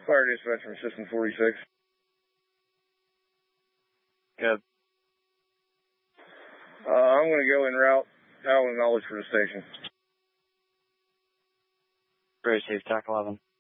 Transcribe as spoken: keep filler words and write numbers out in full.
Fire dispatch from System forty-six. Good. Uh, I'm going to go en route, paddle knowledge for the station. Very safe, T A C eleven.